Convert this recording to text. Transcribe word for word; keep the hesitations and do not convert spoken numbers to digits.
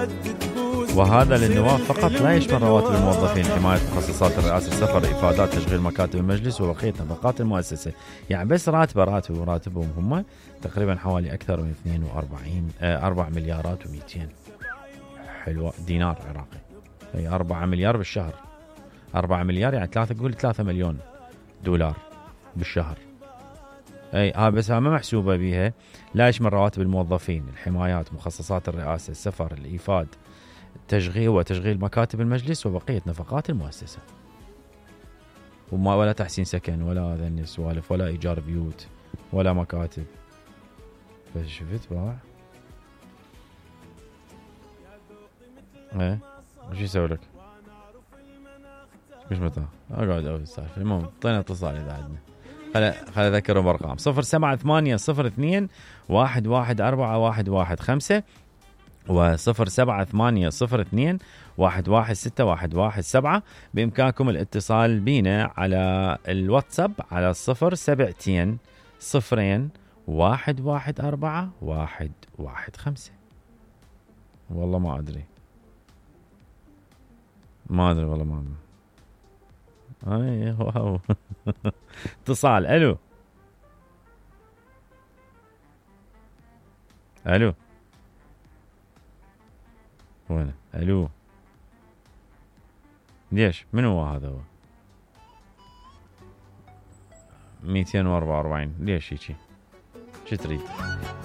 وهذا للنواب فقط، لا يشمل رواتب الموظفين، حماية مخصصات الرئاسة، السفر، إفادات، تشغيل مكاتب المجلس وبقية نفقات المؤسسة. يعني بس راتب راتب وراتبهم هم تقريبا حوالي أكثر من اثنين وأربعين آه أربع مليارات ومئتين حلوة دينار عراقي، هي أربعة مليار بالشهر. أربعة مليار يعني ثلاثة، قول ثلاثة مليون دولار بالشهر. اي ها بس ما محسوبة بيها، لا يشمل رواتب الموظفين، الحمايات، مخصصات الرئاسة، السفر، الإيفاد، تشغيل وتشغيل مكاتب المجلس وبقية نفقات المؤسسة، وما ولا تحسين سكن ولا هذا السوالف ولا إيجار بيوت ولا مكاتب. بس شفت باع ايه وش يسوي لك؟ مش متى اقعد او السالفة. المهم طينا اتصال اذا عندنا. خل خل اذكرهم ارقام صفر سبعة ثمانية صفر اثنين واحد واحد أربعة واحد واحد خمسة وصفر سبعة ثمانية صفر اثنين واحد واحد ستة واحد واحد سبعة. بإمكانكم الاتصال بينا على الواتساب على الصفر سبعتين صفرين واحد واحد أربعة واحد واحد خمسة. والله ما أدري ما أدري والله ما أدري. أي واو اتصال. ألو ألو وين؟ ألو ليش؟ من هو هذا؟ هو مئتين وأربعة وأربعين. ليش هيك؟ شو تريد؟